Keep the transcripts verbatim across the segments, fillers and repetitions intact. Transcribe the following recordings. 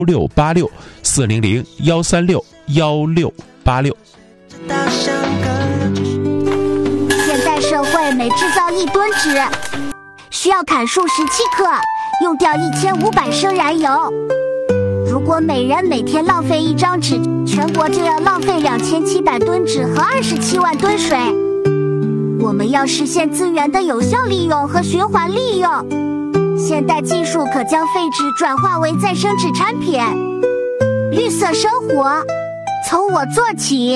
六八六四零零幺三六幺六八六。 现代社会每制造一吨纸，需要砍树十七克，用掉一千五百升燃油。如果每人每天浪费一张纸，全国就要浪费两千七百吨纸和二十七万吨水。我们要实现资源的有效利用和循环利用。现代技术可将废纸转化为再生纸产品。绿色生活，从我做起。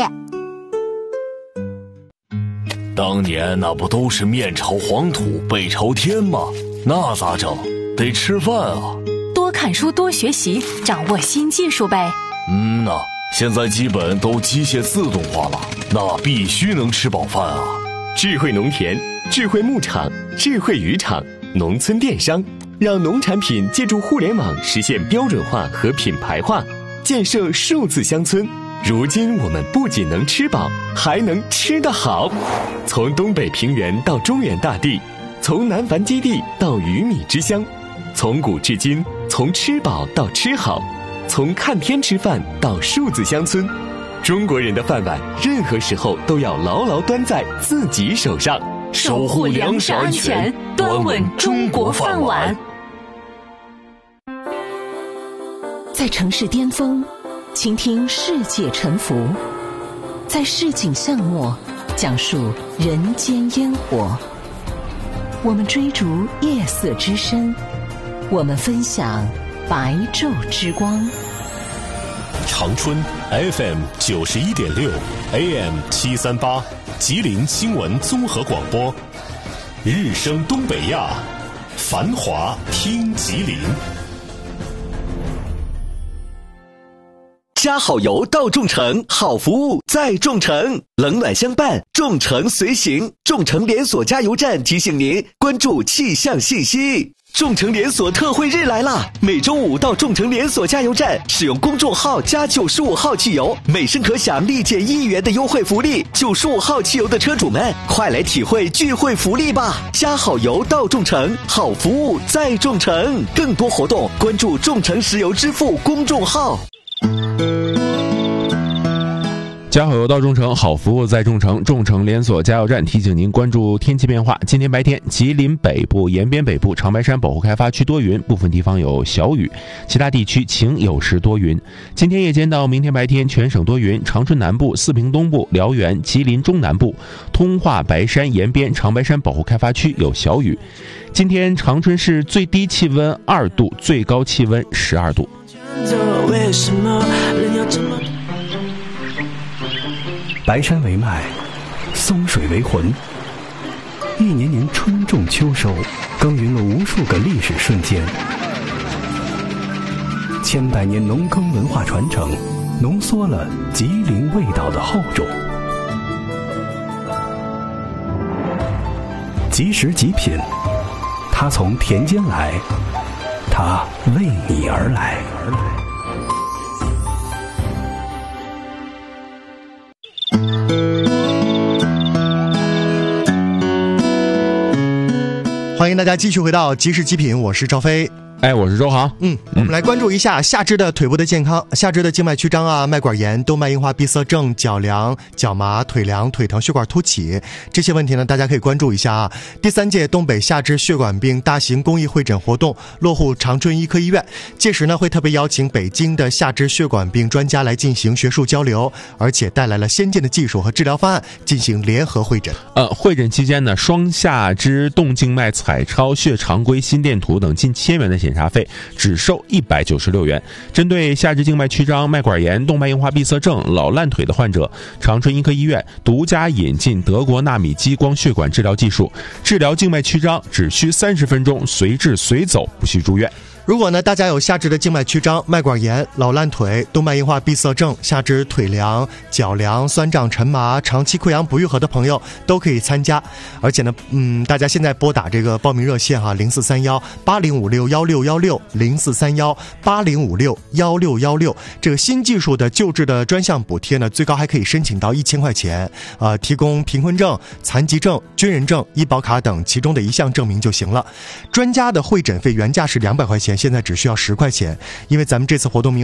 当年那不都是面朝黄土背朝天吗？那咋整？得吃饭啊。 多看书多学习，掌握新技术呗。 嗯呐，现在基本都机械自动化了，那必须能吃饱饭啊。 智慧农田，智慧牧场，智慧渔场，农村电商，让农产品借助互联网实现标准化和品牌化，建设数字乡村。如今我们不仅能吃饱，还能吃得好。从东北平原到中原大地，从南繁基地到鱼米之乡，从古至今，从吃饱到吃好，从看天吃饭到数字乡村。中国人的饭碗，任何时候都要牢牢端在自己手上， 守护粮食安全，端稳中国饭碗。 在城市巅峰，倾听世界沉浮；在市井巷陌，讲述人间烟火。我们追逐夜色之深，我们分享白昼之光。 长春 F M 九十一点六 A M 七三八，吉林新闻综合广播，日升东北亚，繁华听吉林。 加好油到众诚，好服务在众诚，冷暖相伴，众诚随行。众诚连锁加油站提醒您关注气象信息。众诚连锁特惠日来啦！每周五到众诚连锁加油站使用公众号加九十五号汽油，每升可享立减一元的优惠福利。九十五号汽油的车主们，快来体会聚会福利吧！加好油到众诚，好服务在众诚。更多活动关注众诚石油支付公众号。 加好油到众诚，好服务在众诚。众诚连锁加油站提醒您关注天气变化。今天白天，吉林北部、延边北部、长白山保护开发区多云，部分地方有小雨，其他地区晴有时多云。今天夜间到明天白天，全省多云，长春南部、四平东部、辽源、吉林中南部、通化、白山、延边、长白山保护开发区有小雨。今天长春市最低气温二度，最高气温十二度。 为什么人要这么？ 白山为脉，松水为魂。一年年春种秋收，耕耘了无数个历史瞬间。千百年农耕文化传承，浓缩了吉林味道的厚重。即食即品，它从田间来，它为你而来。 欢迎大家继续回到即食极品，我是赵飞。 哎，我是周航。 嗯，我们来关注一下下肢的腿部的健康。下肢的静脉曲张啊、脉管炎、动脉硬化闭塞症、脚凉、脚麻、腿凉、腿疼、血管凸起这些问题呢，大家可以关注一下啊。第三届东北下肢血管病大型公益会诊活动落户长春医科医院，届时呢会特别邀请北京的下肢血管病专家来进行学术交流，而且带来了先进的技术和治疗方案进行联合会诊。 呃，会诊期间呢，双下肢动静脉彩超、血常规心电图等近千元的检查费只收一百九十六元。针对下肢静脉曲张、脉管炎、动脉硬化闭塞症、老烂腿的患者，长春医科医院独家引进德国纳米激光血管治疗技术，治疗静脉曲张只需三十分钟，随治随走，不需住院。 如果呢，大家有下肢的静脉曲张、脉管炎、老烂腿、动脉硬化闭塞症、下肢腿凉、脚凉、酸胀、沉麻、长期溃疡不愈合的朋友，都可以参加。而且呢，嗯，大家现在拨打这个报名热线哈，零四三幺八零五六幺六幺六，零四三幺八零五六幺六幺六，这个新技术的救治的专项补贴呢，最高还可以申请到一千块钱，呃，提供贫困证、残疾证、军人证、医保卡等其中的一项证明就行了。专家的会诊费原价是两百块钱。 钱，现在只需要十块钱，因为咱们这次活动名